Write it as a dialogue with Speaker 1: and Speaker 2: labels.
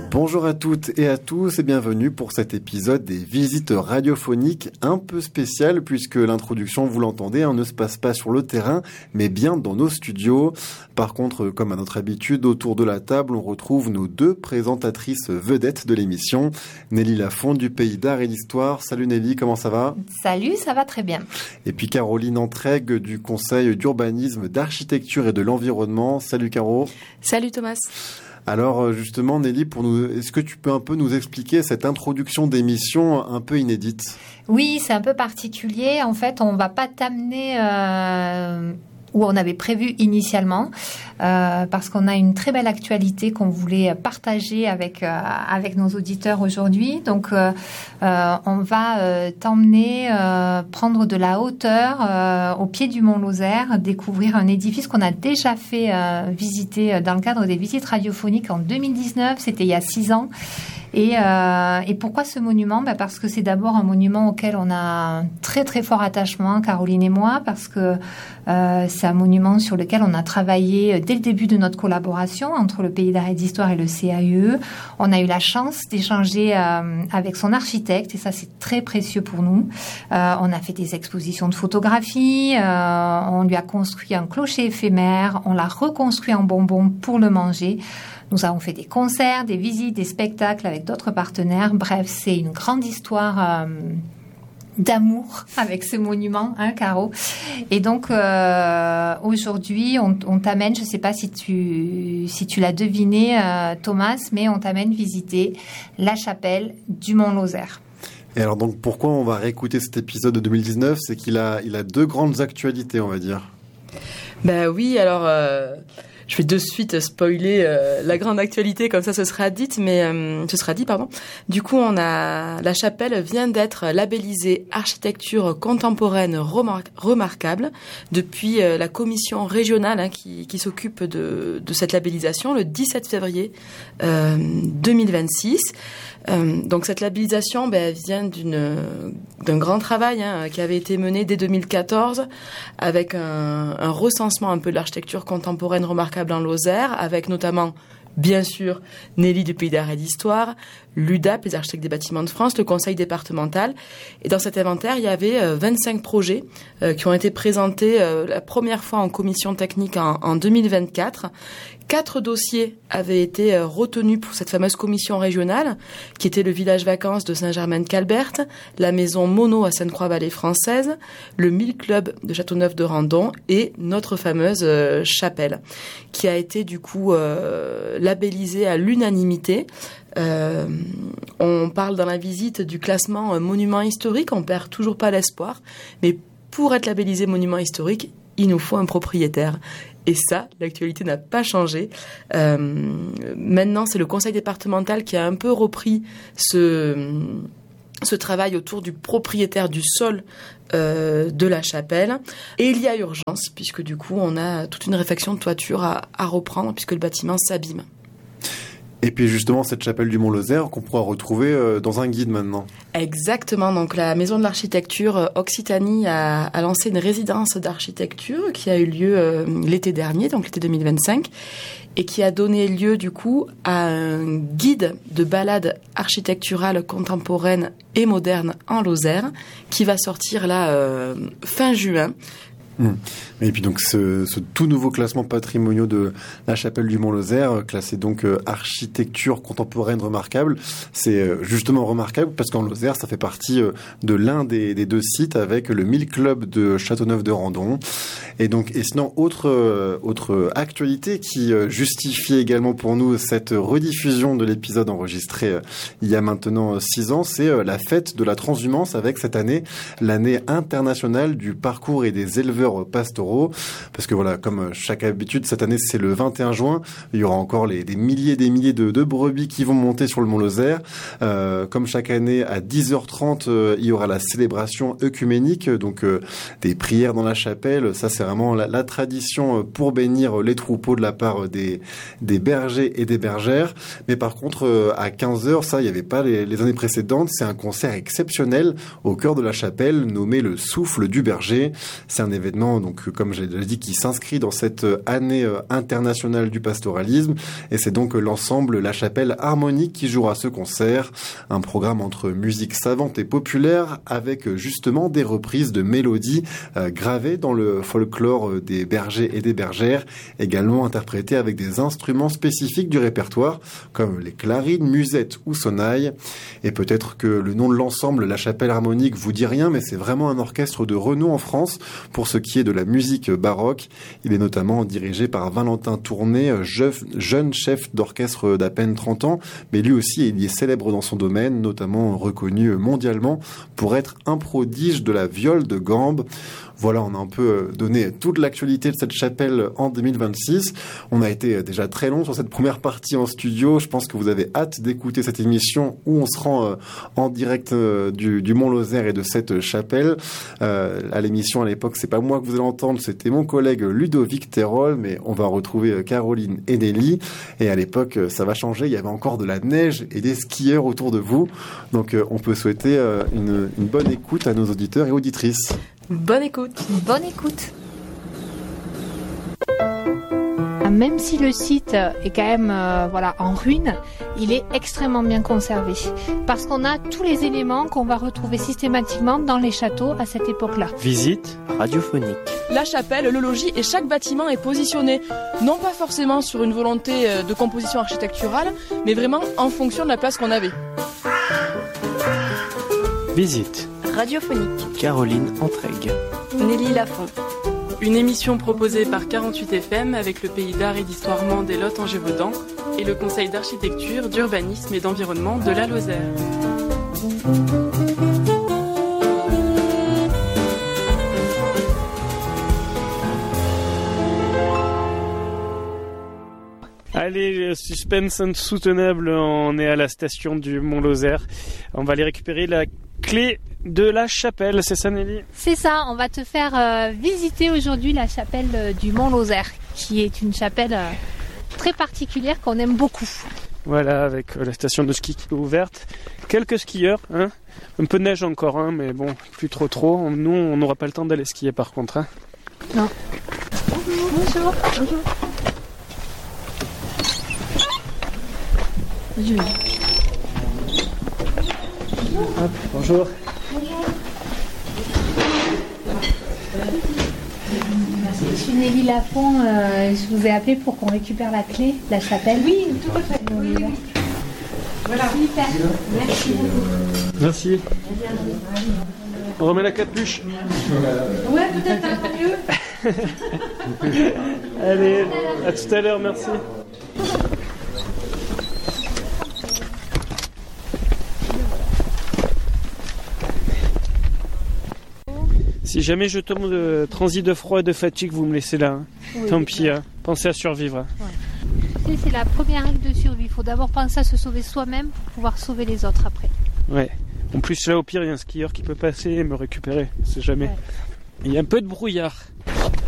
Speaker 1: Bonjour à toutes et à tous et bienvenue pour cet épisode des visites radiophoniques un peu spécial puisque l'introduction, vous l'entendez, ne se passe pas sur le terrain mais bien dans nos studios. Par contre, comme à notre habitude, autour de la table, on retrouve nos deux présentatrices vedettes de l'émission. Nelly Lafont du Pays d'Art et d'Histoire. Salut Nelly, comment ça va ?
Speaker 2: Salut, ça va très bien.
Speaker 1: Et puis Caroline Entraigue du Conseil d'urbanisme, d'architecture et de l'environnement. Salut Caro.
Speaker 3: Salut Thomas.
Speaker 1: Alors justement Nelly, est-ce que tu peux un peu nous expliquer cette introduction d'émission un peu inédite ?
Speaker 2: Oui, c'est un peu particulier. En fait, on ne va pas t'amener où on avait prévu initialement parce qu'on a une très belle actualité qu'on voulait partager avec nos auditeurs aujourd'hui. Donc, on va t'emmener prendre de la hauteur au pied du Mont Lozère, découvrir un édifice qu'on a déjà fait visiter dans le cadre des visites radiophoniques en 2019. C'était il y a 6 ans. Et pourquoi ce monument ? Parce que c'est d'abord un monument auquel on a un très très fort attachement, Caroline et moi, parce que c'est un monument sur lequel on a travaillé dès le début de notre collaboration entre le Pays d'Art et d'Histoire et le CAUE. On a eu la chance d'échanger avec son architecte et ça c'est très précieux pour nous. On a fait des expositions de photographie, on lui a construit un clocher éphémère, on l'a reconstruit en bonbon pour le manger. Nous avons fait des concerts, des visites, des spectacles avec d'autres partenaires. Bref, c'est une grande histoire d'amour avec ce monument, Caro. Et donc, aujourd'hui, on t'amène, je ne sais pas si tu l'as deviné, Thomas, mais on t'amène visiter la chapelle du Mont Lozère.
Speaker 1: Et alors donc, pourquoi on va réécouter cet épisode de 2019 ? C'est qu'il a deux grandes actualités, on va dire.
Speaker 3: Ben oui, alors... Je vais de suite spoiler la grande actualité, comme ça ce sera dit. Du coup, la chapelle vient d'être labellisée architecture contemporaine remarquable depuis la commission régionale qui s'occupe de cette labellisation le 17 février 2026. Donc cette labellisation vient d'un grand travail qui avait été mené dès 2014 avec un recensement un peu de l'architecture contemporaine remarquable en Lozère, avec notamment, bien sûr, Nelly du Pays d'Art et d'Histoire, l'UDAP, les architectes des bâtiments de France, le conseil départemental. Et dans cet inventaire, il y avait 25 projets qui ont été présentés la première fois en commission technique en 2024. 4 dossiers avaient été retenus pour cette fameuse commission régionale, qui était le village vacances de Saint-Germain-de-Calbert, la maison Mono à Sainte-Croix-Vallée française, le 1000 Club de Châteauneuf-de-Randon et notre fameuse chapelle, qui a été du coup labellisée à l'unanimité. On parle dans la visite du classement monument historique, on perd toujours pas l'espoir, mais pour être labellisé monument historique, il nous faut un propriétaire. Et ça, l'actualité n'a pas changé. Maintenant, c'est le conseil départemental qui a un peu repris ce travail autour du propriétaire du sol de la chapelle. Et il y a urgence, puisque du coup, on a toute une réfection de toiture à reprendre, puisque le bâtiment s'abîme.
Speaker 1: Et puis justement, cette chapelle du Mont Lozère qu'on pourra retrouver dans un guide maintenant.
Speaker 3: Exactement. Donc la Maison de l'Architecture Occitanie a lancé une résidence d'architecture qui a eu lieu l'été dernier, donc l'été 2025, et qui a donné lieu du coup à un guide de balade architecturale contemporaine et moderne en Lozère qui va sortir là fin juin.
Speaker 1: Et puis donc ce tout nouveau classement patrimonial de la chapelle du Mont Lozère, classé donc architecture contemporaine remarquable, c'est justement remarquable parce qu'en Lozère ça fait partie de l'un des 2 sites avec le 1000 Club de Châteauneuf-de-Randon. Et sinon autre actualité qui justifie également pour nous cette rediffusion de l'épisode enregistré il y a maintenant 6 ans, c'est la fête de la transhumance avec cette année l'année internationale du parcours et des éleveurs pastoraux, parce que voilà, comme chaque habitude, cette année c'est le 21 juin, il y aura encore des milliers de brebis qui vont monter sur le Mont Lozère. Comme chaque année, à 10h30, il y aura la célébration œcuménique, donc des prières dans la chapelle. Ça, c'est vraiment la tradition pour bénir les troupeaux de la part des bergers et des bergères. Mais par contre, à 15h, ça, il n'y avait pas les années précédentes. C'est un concert exceptionnel au cœur de la chapelle, nommé le Souffle du Berger. C'est un événement événement, donc comme j'ai déjà dit, qui s'inscrit dans cette année internationale du pastoralisme. Et c'est donc l'ensemble La Chapelle Harmonique qui jouera ce concert. Un programme entre musique savante et populaire avec justement des reprises de mélodies gravées dans le folklore des bergers et des bergères, également interprétées avec des instruments spécifiques du répertoire, comme les clarines, musettes ou sonnailles. Et peut-être que le nom de l'ensemble, La Chapelle Harmonique, vous dit rien, mais c'est vraiment un orchestre de renom en France pour ce qui est de la musique baroque. Il est notamment dirigé par Valentin Tourné, jeune chef d'orchestre d'à peine 30 ans, mais lui aussi il est célèbre dans son domaine, notamment reconnu mondialement pour être un prodige de la viole de gambe. Voilà, on a un peu donné toute l'actualité de cette chapelle en 2026. On a été déjà très long sur cette première partie en studio. Je pense que vous avez hâte d'écouter cette émission où on se rend en direct du Mont-Lozère et de cette chapelle. À l'émission à l'époque, c'est pas moi que vous allez entendre, c'était mon collègue Ludovic Terrol, mais on va retrouver Caroline et Nelly. Et à l'époque, ça va changer. Il y avait encore de la neige et des skieurs autour de vous. Donc, on peut souhaiter une bonne écoute à nos auditeurs et auditrices.
Speaker 3: Bonne écoute.
Speaker 2: Bonne écoute. Même si le site est quand même en ruine, il est extrêmement bien conservé parce qu'on a tous les éléments qu'on va retrouver systématiquement dans les châteaux à cette époque-là.
Speaker 4: Visite radiophonique.
Speaker 3: La chapelle, le logis et chaque bâtiment est positionné non pas forcément sur une volonté de composition architecturale, mais vraiment en fonction de la place qu'on avait.
Speaker 4: Visite
Speaker 5: radiophonique.
Speaker 4: Caroline Entraigues.
Speaker 5: Nelly Lafont.
Speaker 6: Une émission proposée par 48 FM avec le pays d'art et d'histoire Mende et Lot-en-Gévaudan et le conseil d'architecture, d'urbanisme et d'environnement de la Lozère.
Speaker 7: Allez, suspense insoutenable, on est à la station du Mont-Lozère. On va aller récupérer la clé de la chapelle, c'est ça Nelly ?
Speaker 2: C'est ça, on va te faire visiter aujourd'hui la chapelle du Mont-Lozère, qui est une chapelle très particulière qu'on aime beaucoup.
Speaker 7: Voilà, avec la station de ski qui est ouverte. Quelques skieurs, hein ? Un peu de neige encore, hein, mais bon, plus trop. Nous, on n'aura pas le temps d'aller skier par contre. Hein.
Speaker 2: Non. Bonjour. Bonjour.
Speaker 7: Hop, bonjour.
Speaker 2: Je suis Nelly Lafont, je vous ai appelé pour qu'on récupère la clé de la chapelle. Oui, tout à fait. Oui. Voilà. Super. Merci beaucoup.
Speaker 7: Merci. On remet la capuche.
Speaker 2: Ouais, peut-être un peu mieux.
Speaker 7: Allez, à tout à l'heure, merci. Si jamais je tombe de transit de froid et de fatigue, vous me laissez là. Hein. Oui, tant pis, hein. Pensez à survivre.
Speaker 2: Ouais. C'est la première règle de survie. Il faut d'abord penser à se sauver soi-même pour pouvoir sauver les autres après.
Speaker 7: Ouais. En plus, là, au pire, il y a un skieur qui peut passer et me récupérer. On sait jamais. Ouais. Il y a un peu de brouillard.